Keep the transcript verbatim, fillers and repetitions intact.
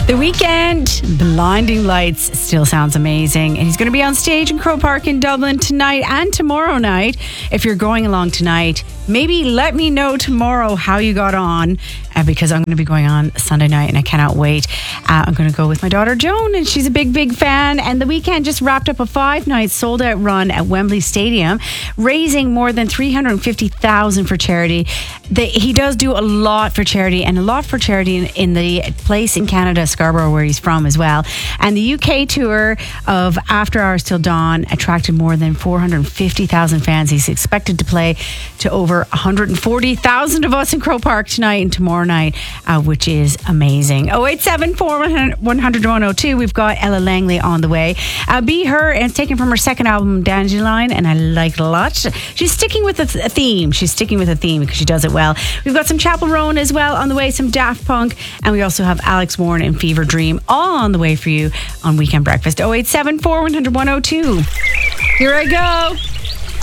The Weeknd, Blinding Lights, still sounds amazing. And he's going to be on stage in Croke Park in Dublin tonight and tomorrow night. If you're going along tonight, maybe let me know tomorrow how you got on, uh, because I'm going to be going on Sunday night and I cannot wait. Uh, I'm going to go with my daughter Joan, and she's a big, big fan. And The Weeknd just wrapped up a five-night sold-out run at Wembley Stadium, raising more than three hundred fifty thousand dollars for charity. The, he does do a lot for charity, and a lot for charity in, in the place in Canada, Scarborough, where he's from as well. And the U K tour of After Hours Till Dawn attracted more than four hundred fifty thousand fans. He's expected to play to over one hundred forty thousand of us in Croke Park tonight and tomorrow night, uh, which is amazing. oh eight seven four, one hundred, one oh two. We've got Ella Langley on the way. Uh, Be Her, and it's taken from her second album, Dandelion, and I like it a lot. She's sticking with a, th- a theme. She's sticking with a theme because she does it well. We've got some Chapel Roan as well on the way, some Daft Punk, and we also have Alex Warren and Fever Dream all on the way for you on Weekend Breakfast. oh eight seven four, one hundred, one oh two. Here I go.